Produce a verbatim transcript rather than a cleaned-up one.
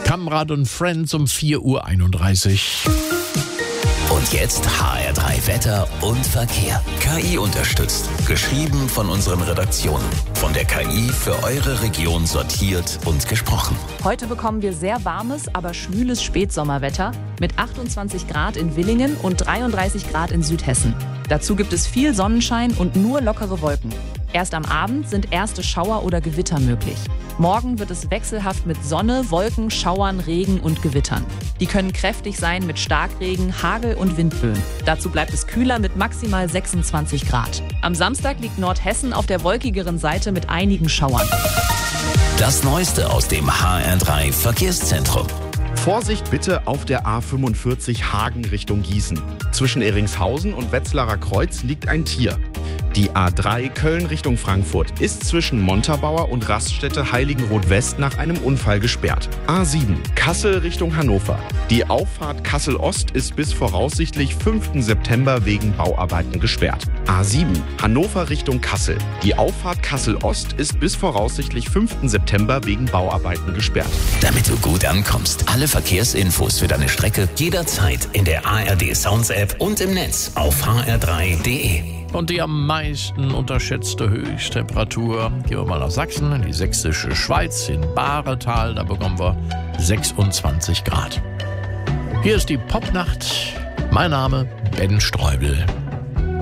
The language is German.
Kamrad und Friends um vier Uhr einunddreißig. Und jetzt H R drei Wetter und Verkehr. K I unterstützt. Geschrieben von unseren Redaktionen. Von der K I für eure Region sortiert und gesprochen. Heute bekommen wir sehr warmes, aber schwüles Spätsommerwetter mit achtundzwanzig Grad in Villingen und dreiunddreißig Grad in Südhessen. Dazu gibt es viel Sonnenschein und nur lockere Wolken. Erst am Abend sind erste Schauer oder Gewitter möglich. Morgen wird es wechselhaft mit Sonne, Wolken, Schauern, Regen und Gewittern. Die können kräftig sein mit Starkregen, Hagel und Windböen. Dazu bleibt es kühler mit maximal sechsundzwanzig Grad. Am Samstag liegt Nordhessen auf der wolkigeren Seite mit einigen Schauern. Das Neueste aus dem H R drei Verkehrszentrum. Vorsicht bitte auf der A fünfundvierzig Hagen Richtung Gießen. Zwischen Eringshausen und Wetzlarer Kreuz liegt ein Tier. Die A drei Köln Richtung Frankfurt ist zwischen Montabaur und Raststätte Heiligenroth-West nach einem Unfall gesperrt. A sieben Kassel Richtung Hannover. Die Auffahrt Kassel-Ost ist bis voraussichtlich fünften September wegen Bauarbeiten gesperrt. A sieben Hannover Richtung Kassel. Die Auffahrt Kassel-Ost ist bis voraussichtlich fünften September wegen Bauarbeiten gesperrt. Damit du gut ankommst, alle Verkehrsinfos für deine Strecke jederzeit in der A R D Sounds App und im Netz auf h r drei punkt d e. Und die am meisten unterschätzte Höchsttemperatur, gehen wir mal nach Sachsen, in die sächsische Schweiz, in Bahretal, da bekommen wir sechsundzwanzig Grad. Hier ist die Popnacht, mein Name Ben Streubel.